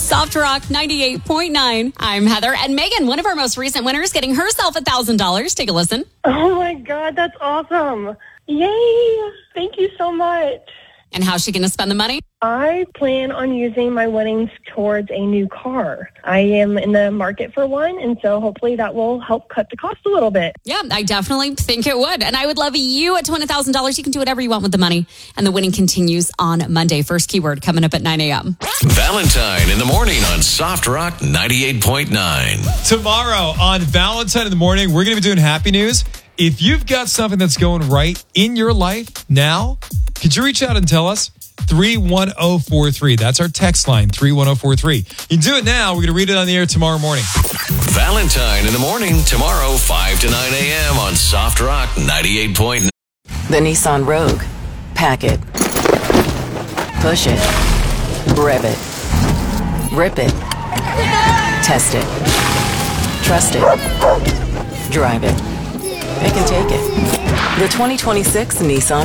Soft Rock 98.9. I'm Heather. And Megan, one of our most recent winners, getting herself $1,000. Take a listen. Oh my God, that's awesome. Yay. Thank you so much. And how's she going to spend the money? I plan on using my winnings towards a new car. I am in the market for one, and so hopefully that will help cut the cost a little bit. Yeah, I definitely think it would. And I would love you to win $1,000. You can do whatever you want with the money. And the winning continues on Monday. First keyword coming up at 9 a.m. Valentine in the morning on Soft Rock 98.9. Tomorrow on Valentine in the morning, we're going to be doing happy news. If you've got something that's going right in your life now, could you reach out and tell us? 31043. That's our text line, 31043. You can do it now. We're going to read it on the air tomorrow morning. Valentine in the morning, tomorrow, 5 to 9 a.m. on Soft Rock 98.9. The Nissan Rogue. Pack it. Push it. Rev it. Rip it. Test it. Trust it. Drive it. Pick and take it. The 2026 Nissan